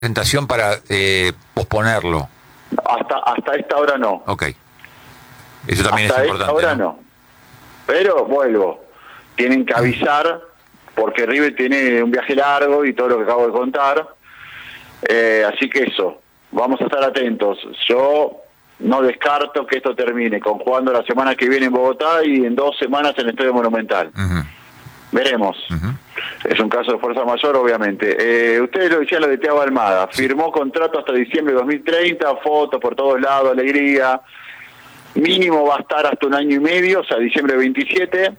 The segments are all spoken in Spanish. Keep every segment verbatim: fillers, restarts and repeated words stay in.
presentación para eh, posponerlo. Hasta hasta esta hora no. Ok. Eso también hasta es importante. Hasta ahora ¿no? no. Pero vuelvo. Tienen que avisar porque River tiene un viaje largo y todo lo que acabo de contar. Eh, así que eso. Vamos a estar atentos. Yo no descarto que esto termine con jugando la semana que viene en Bogotá y en dos semanas en el Estadio Monumental. Uh-huh. Veremos. Uh-huh. Es un caso de fuerza mayor, obviamente. Eh, ustedes lo decían, lo de Thiago Almada. Firmó contrato hasta diciembre de dos mil treinta, fotos por todos lados, alegría. Mínimo va a estar hasta un año y medio, o sea, diciembre veintisiete.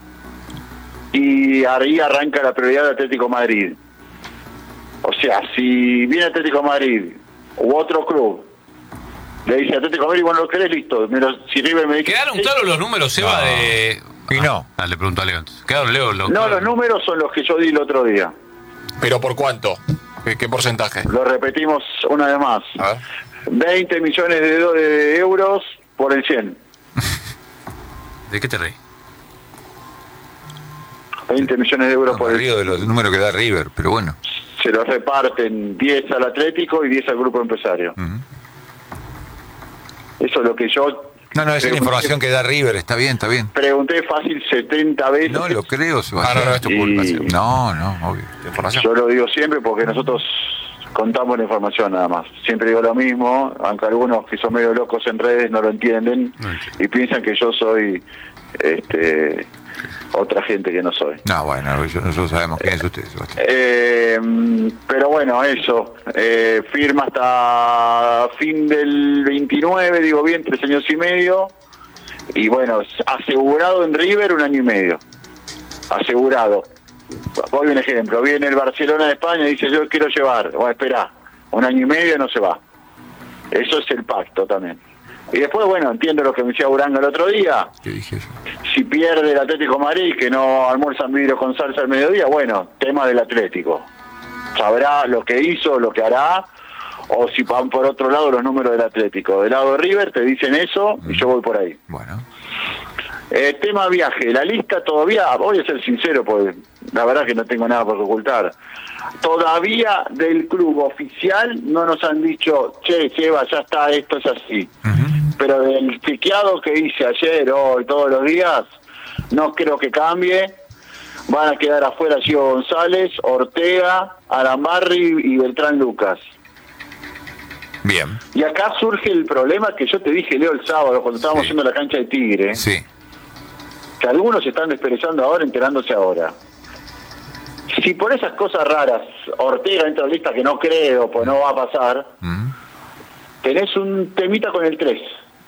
Y ahí arranca la prioridad de Atlético Madrid. O sea, si viene Atlético Madrid u otro club, le dice Atlético Madrid, bueno, lo querés, listo. Me lo, si River me dice, ¿Quedaron claros los números, Seba, no. de...? Y no. Ah, le pregunto a Leo. ¿Quedaron, Leo? Los... No, los números son los que yo di el otro día. ¿Pero por cuánto? ¿Qué, qué porcentaje? Lo repetimos una vez más. A ver. veinte millones de, do- de euros por el cien. ¿De qué te reí? veinte millones de euros No, por me el río de los números que da River, pero bueno. Se los reparten diez al Atlético y diez al grupo empresario. Uh-huh. Eso es lo que yo... No, no, esa es la pregunté- información que da River, está bien, está bien. Pregunté fácil setenta veces. No lo creo, Ah, Sebastián. no, no, es tu culpa. Y- sí. No, no, obvio. ¿Tu información? Yo lo digo siempre porque nosotros contamos la información nada más. Siempre digo lo mismo, aunque algunos que son medio locos en redes no lo entienden No entiendo. y piensan que yo soy este otra gente que no soy. No, bueno, nosotros sabemos quién es usted, Sebastián. Eh, pero bueno, eso. Eh, firma hasta fin del veintinueve, digo bien, tres años y medio. Y bueno, asegurado en River un año y medio. Asegurado. Voy un ejemplo. Viene el Barcelona de España y dice, yo quiero llevar. Bueno, espera, un año y medio no se va. Eso es el pacto también. Y después, bueno, entiendo lo que me decía Uranga el otro día. ¿Qué dije yo? Si pierde el Atlético de Madrid, que no almuerzan vidrio con salsa al mediodía, bueno, tema del Atlético. Sabrá lo que hizo, lo que hará, o si van por otro lado los números del Atlético. Del lado de River te dicen eso y yo voy por ahí. Bueno. Eh, tema viaje, la lista todavía, voy a ser sincero, porque la verdad que no tengo nada por ocultar. Todavía del club oficial no nos han dicho, che, Seba, ya está, esto es así. Uh-huh. Pero del chequeado que hice ayer, hoy, todos los días, no creo que cambie. Van a quedar afuera Gio González, Ortega, Arambarri y Beltrán Lucas. Bien. Y acá surge el problema que yo te dije, Leo, el sábado, cuando estábamos Sí. haciendo la cancha de Tigre, Sí. que algunos se están desperezando ahora, enterándose ahora. Si por esas cosas raras Ortega entra en la lista, que no creo, pues no va a pasar, Uh-huh. tenés un temita con el tres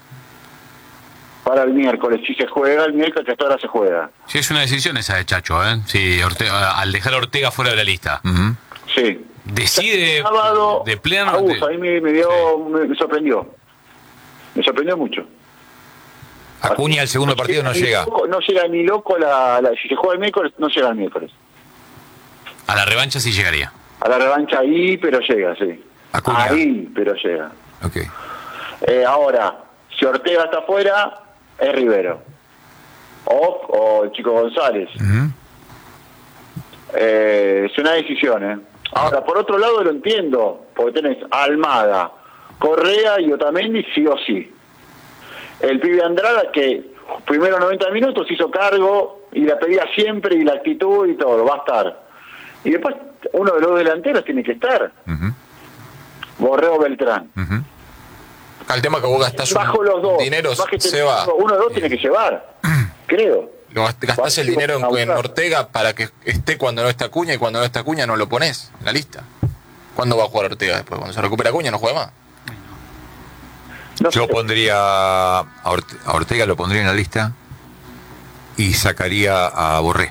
para el miércoles. Si se juega el miércoles, que hasta ahora se juega. Sí, es una decisión esa de Chacho, ¿eh? Sí, Ortega, al dejar a Ortega fuera de la lista. Uh-huh. Sí. Decide Sábado, de pleno... abuso, de- ahí me, me dio, Sí. me, me sorprendió. Me sorprendió mucho. Acuña el segundo partido no ni llega. loco- no llega ni loco, la, la- si se juega el miércoles, no llega el miércoles. A la revancha sí llegaría. A la revancha ahí, pero llega, sí. Acuña. Ahí, pero llega. Ok. Eh, ahora, si Ortega está afuera, es Rivero. O, o el Chico González. Uh-huh. Eh, es una decisión, ¿eh? Ahora, por otro lado lo entiendo, porque tenés Almada, Correa y Otamendi sí o sí. El pibe Andrada que primero noventa minutos hizo cargo y la pedía siempre y la actitud y todo, va a estar. Y después uno de los delanteros tiene que estar. Uh-huh. Borreo Beltrán. Uh-huh. Al tema que vos gastás Bajo un los dos. dinero, Más que se va. uno de los dos tiene que llevar, creo. Lo gast- gastás el dinero en, en Bajo- Ortega para que esté cuando no está Acuña y cuando no está Acuña no lo pones en la lista. ¿Cuándo va a jugar Ortega después? Cuando se recupera Acuña no juega más. No Yo sé. pondría a Orte- a Ortega, lo pondría en la lista y sacaría a Borré.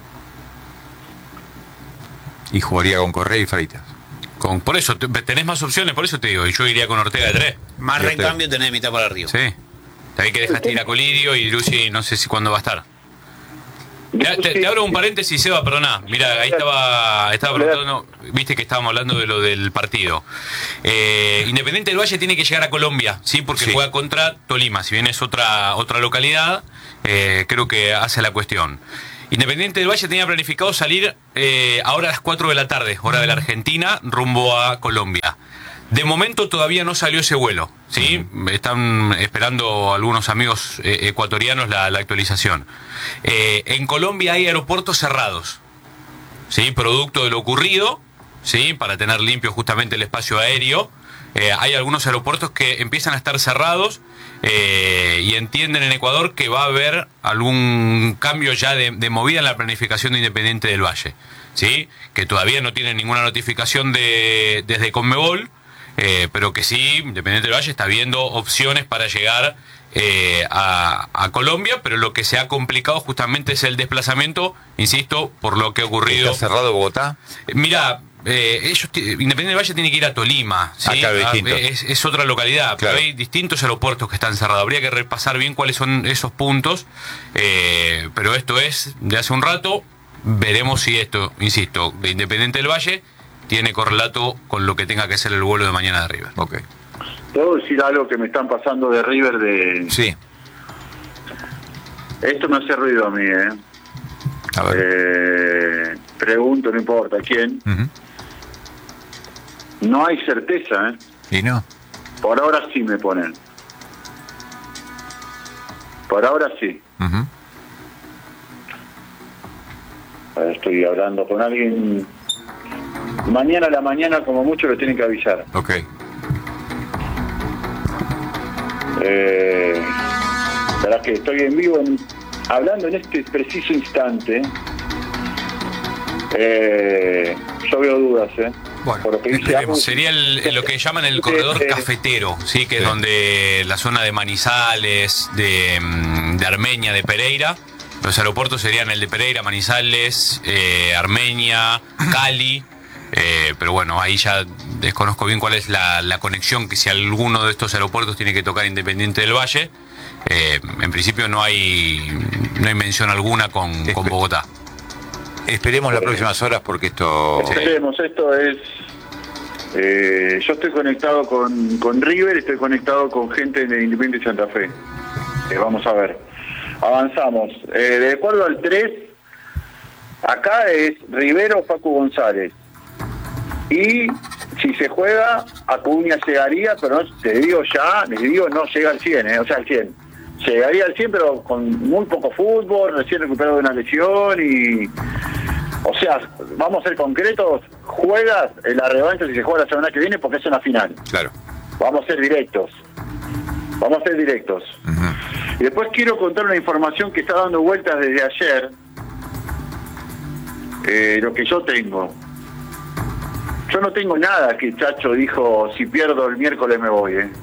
Y jugaría con Correa y Freitas. Con, por eso, te- tenés más opciones, por eso te digo. Y yo iría con Ortega de tres. Más Yo recambio tenés de mitad para arriba. Sí. Ahí que dejaste ir a Colidio y Lucy, no sé si cuándo va a estar. Mirá, te, te abro un paréntesis, Seba, perdona. Mira, ahí estaba, estaba preguntando, viste que estábamos hablando de lo del partido. Eh, Independiente del Valle tiene que llegar a Colombia, sí, porque Sí. juega contra Tolima. Si bien es otra otra localidad, eh, creo que hace la cuestión. Independiente del Valle tenía planificado salir eh, ahora a las cuatro de la tarde, hora de la Argentina, rumbo a Colombia. De momento todavía no salió ese vuelo, ¿sí? Están esperando algunos amigos eh, ecuatorianos la, la actualización. Eh, en Colombia hay aeropuertos cerrados, ¿sí? Producto de lo ocurrido, ¿sí? Para tener limpio justamente el espacio aéreo. Eh, hay algunos aeropuertos que empiezan a estar cerrados eh, y entienden en Ecuador que va a haber algún cambio ya de, de movida en la planificación de Independiente del Valle, ¿sí? Que todavía no tienen ninguna notificación de, desde Conmebol. Eh, pero que sí, Independiente del Valle está viendo opciones para llegar eh, a, a Colombia, pero lo que se ha complicado justamente es el desplazamiento, insisto, por lo que ha ocurrido. ¿Está cerrado Bogotá? Eh, mira, eh, ellos Independiente del Valle tiene que ir a Tolima, ¿sí? Ah, claro, distinto. es, es otra localidad, Claro. pero hay distintos aeropuertos que están cerrados. Habría que repasar bien cuáles son esos puntos, eh, pero esto es de hace un rato. Veremos si esto, insisto, de Independiente del Valle tiene correlato con lo que tenga que ser el vuelo de mañana de River. Ok. ¿Puedo decir algo que me están pasando de River? De Sí. Esto me hace ruido a mí, ¿eh? A ver. Eh, pregunto, no importa quién. Ujú. No hay certeza, ¿eh? ¿Y no? Por ahora sí me ponen. Por ahora sí. Ujú. Ahora estoy hablando con alguien. Mañana a la mañana, como mucho, lo tienen que avisar. Ok. Eh, verdad que estoy en vivo en- hablando en este preciso instante. Eh, yo veo dudas, ¿eh? Bueno, Por lo que dice esperemos. Agus, Sería el- el- lo que llaman el corredor Eh, cafetero, sí, que es sí. donde la zona de Manizales, de, mm, de Armenia, de Pereira. Los aeropuertos serían el de Pereira, Manizales, eh, Armenia, Cali. Eh, pero bueno, ahí ya desconozco bien cuál es la, la conexión, que si alguno de estos aeropuertos tiene que tocar Independiente del Valle. Eh, en principio no hay no hay mención alguna con, con Espe- Bogotá. Esperemos las próximas horas porque esto... Esperemos, esto es... eh, yo estoy conectado con, con River, estoy conectado con gente de Independiente Santa Fe. Eh, vamos a ver. Avanzamos. Eh, de acuerdo al tres, acá es Rivero, Facu González. Y si se juega, Acuña llegaría, pero no, te digo ya, les digo, no llega al cien, eh, o sea, al cien. Llegaría al cien, pero con muy poco fútbol, recién recuperado de una lesión y... O sea, vamos a ser concretos, juegas en la revancha si se juega la semana que viene porque es una final. Claro. Vamos a ser directos. Vamos a ser directos. Ujú. Y después quiero contar una información que está dando vueltas desde ayer. Eh, lo que yo tengo. Yo no tengo nada que Chacho dijo, si pierdo el miércoles me voy, ¿eh?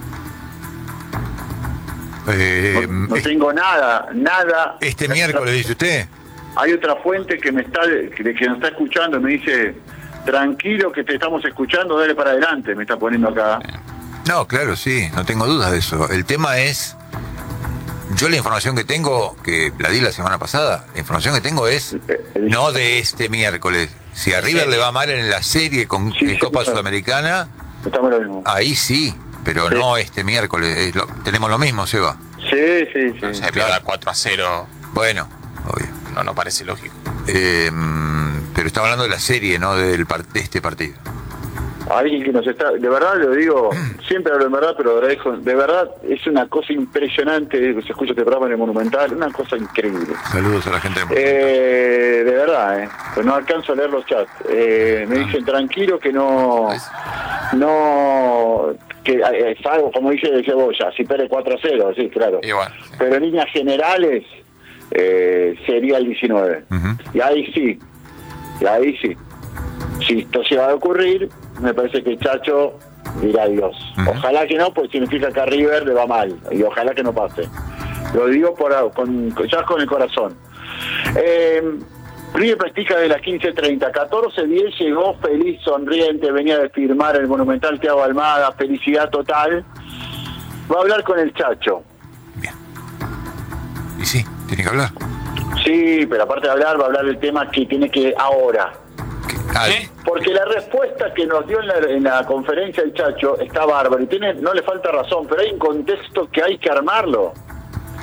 Eh, No, no es- tengo nada, nada. este miércoles, dice usted. Hay otra fuente que me está que, que nos está escuchando y me dice, tranquilo que te estamos escuchando, dale para adelante, me está poniendo acá. No, claro, sí, no tengo dudas de eso. El tema es, yo la información que tengo, que la di la semana pasada, la información que tengo es no de este miércoles. Si a River le va mal en la serie con Sí, en sí, Copa claro. Sudamericana, Estamos lo mismo. ahí sí, pero Sí. no este miércoles. Es lo- tenemos lo mismo, Seba. Sí, sí, sí. O sea, claro. pierda cuatro a cero, Bueno, obvio. no, no parece lógico. Eh, pero estaba hablando de la serie, no del par- de este partido. Alguien que nos está, de verdad lo digo, siempre hablo en verdad, pero agradezco, de verdad es una cosa impresionante, se escucha este programa en el Monumental, una cosa increíble. Saludos a la gente de Eh, de verdad, eh, pues no alcanzo a leer los chats. Eh, me dicen tranquilo que no, no, que eh, es algo como dice de Cebolla, si pierde cuatro a cero, sí, claro. Y bueno, Pero en líneas generales eh, sería el diecinueve. Ujú. Y ahí sí, y ahí sí. Si esto se va a ocurrir, me parece que el Chacho dirá adiós. Ujú. Ojalá que no, pues significa que a River le va mal. Y ojalá que no pase. Lo digo por, con, ya con el corazón. Eh, River practica de las quince treinta. catorce diez llegó feliz, sonriente, venía de firmar el Monumental Thiago Almada, felicidad total. Va a hablar con el Chacho. Bien. Y sí, tiene que hablar. Sí, pero aparte de hablar, va a hablar del tema que tiene que ahora. Ah, ¿Eh? Porque la respuesta que nos dio en la, en la conferencia el Chacho está bárbaro y tiene, no le falta razón, pero hay un contexto que hay que armarlo.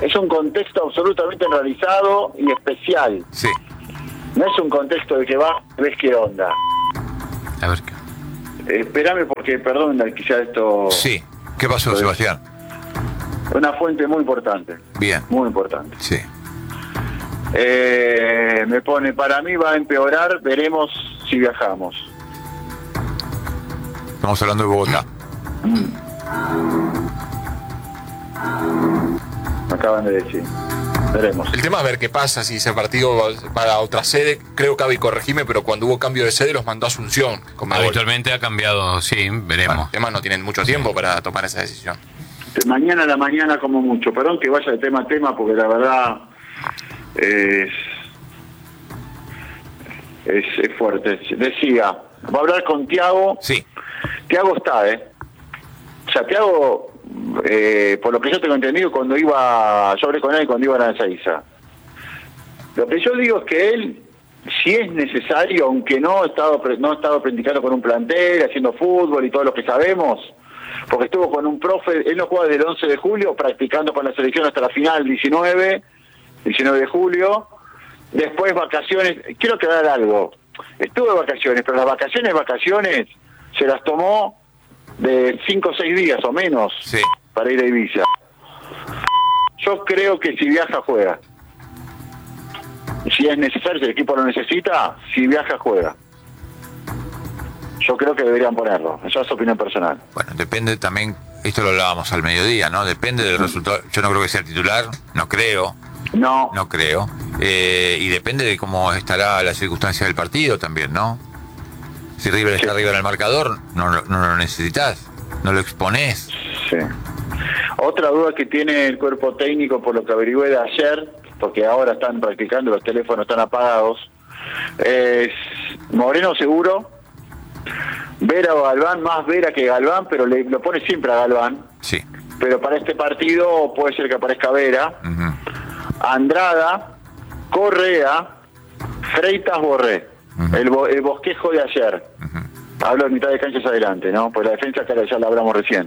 Es un contexto absolutamente realizado y especial. Sí. No es un contexto de que va, ves qué onda. A ver qué. Eh, espérame porque, perdón, quizá esto... Sí. ¿Qué pasó, Sebastián? Una fuente muy importante. Bien. Muy importante. Sí. Eh, me pone, para mí va a empeorar, veremos si viajamos. Estamos hablando de Bogotá. Me acaban de decir. Veremos. El tema es ver qué pasa, si ese partido va para otra sede. Creo que Cabe y corregime, pero cuando hubo cambio de sede los mandó a Asunción. Habitualmente ha cambiado, sí, veremos. Bueno, además no tienen mucho tiempo para tomar esa decisión. De mañana a la mañana como mucho. Perdón que vaya de tema a tema porque la verdad es, es, es fuerte. Decía, va a hablar con Thiago. Sí. Thiago está, ¿eh? O sea, Thiago... Eh, por lo que yo tengo entendido, cuando iba, yo hablé con él cuando iba a la Ezeiza. Lo que yo digo es que él, si es necesario, aunque no ha estado, no ha estado practicando con un plantel, haciendo fútbol y todo lo que sabemos, porque estuvo con un profe, él no juega desde el once de julio, practicando con la selección hasta la final, diecinueve de julio, después vacaciones, quiero aclarar algo, estuvo de vacaciones, pero las vacaciones, vacaciones, se las tomó de cinco o seis días o menos, sí, para ir a Ibiza. Yo creo que si viaja, juega. Si es necesario, si el equipo lo necesita, si viaja, juega. Yo creo que deberían ponerlo. Esa es opinión personal. Bueno, depende también, esto lo hablábamos al mediodía, ¿no? Depende del resultado. Yo no creo que sea titular, no creo. No. No creo. Eh, y depende de cómo estará la circunstancia del partido también, ¿no? Si River está arriba en el marcador, no, no, no lo necesitas, no lo exponés. Sí. Otra duda que tiene el cuerpo técnico, por lo que averigüé de ayer, porque ahora están practicando, los teléfonos están apagados, es Moreno seguro, Vera o Galván, más Vera que Galván, pero le, lo pone siempre a Galván. Sí. Pero para este partido puede ser que aparezca Vera, Uh-huh. Andrada, Correa, Freitas, Borré. Uh-huh. el, bo, el bosquejo de ayer. Uh-huh. Hablo de mitad de canchas adelante, ¿no? Pues la defensa, que ya la hablamos recién.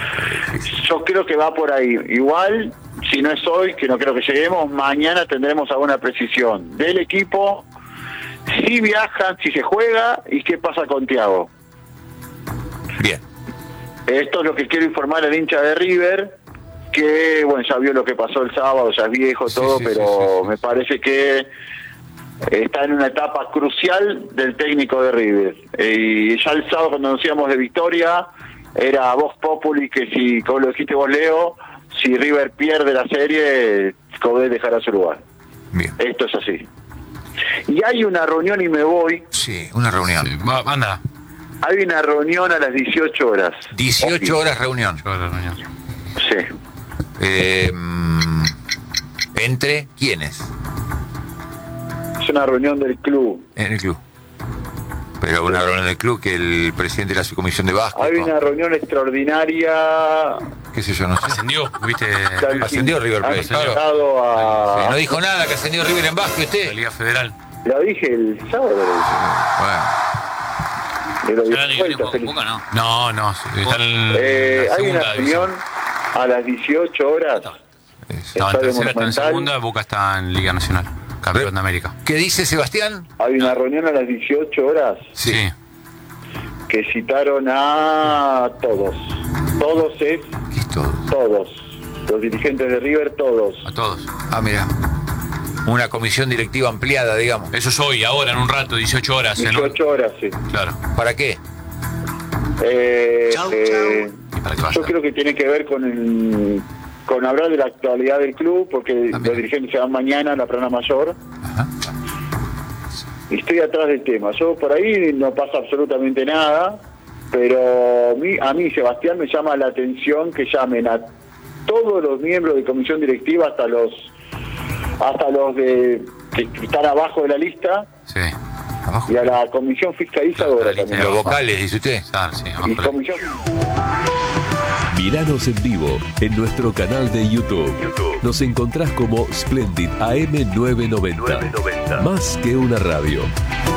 Yo creo que va por ahí. Igual, si no es hoy, que no creo que lleguemos, mañana tendremos alguna precisión del equipo, si viajan, si se juega y qué pasa con Thiago. Bien. Esto es lo que quiero informar al hincha de River, que, bueno, ya vio lo que pasó el sábado, ya es viejo todo, sí, sí, pero sí, sí, sí. Me parece que está en una etapa crucial del técnico de River. Y ya el sábado, cuando anunciamos de victoria, era vox populi que si, como lo dijiste vos, Leo, si River pierde la serie, Coudet dejará su lugar. Bien. Esto es así. Y hay una reunión, y me voy. Sí, una reunión. Sí, anda. Hay una reunión a las dieciocho horas. dieciocho horas reunión. Sí. Eh, ¿Entre quiénes? Es una reunión del club. En el club. Pero una reunión del club que el presidente de la subcomisión de básquet. Hay una reunión extraordinaria. ¿Qué sé yo? No sé. Ascendió, ¿viste? Ascendió River Plate. Claro. A... Sí, no dijo nada que ascendió River en básquet usted. La Liga Federal. Lo dije el sábado. Bueno. Pero vuelta, no. No, no. Están eh, hay una reunión a las dieciocho horas. No, en tercera, está en segunda, Boca está en Liga Nacional. Campeón de América. ¿Qué dice Sebastián? Hay una reunión a las dieciocho horas. Sí. Que citaron a todos. Todos es. ¿Qué es todo? Todos. Los dirigentes de River, todos. A todos. Ah, mira. Una comisión directiva ampliada, digamos. Eso es hoy, ahora, en un rato, dieciocho horas. dieciocho horas, sí. Claro. ¿Para qué? Eh, chau, eh, chau. Para que yo creo que tiene que ver con el, con hablar de la actualidad del club, porque ah, los dirigentes se van mañana a la plana mayor. Ajá. Y estoy atrás del tema. Yo por ahí no pasa absolutamente nada, pero a mí, a mí, Sebastián, me llama la atención que llamen a todos los miembros de comisión directiva, hasta los hasta los de que están abajo de la lista. Sí. Abajo. Y a la comisión fiscalizadora también. Los vocales, dice usted. Ah, sí, y comisión... Miranos en vivo en nuestro canal de YouTube. YouTube. Nos encontrás como Splendid A M nueve noventa. nueve noventa. Más que una radio.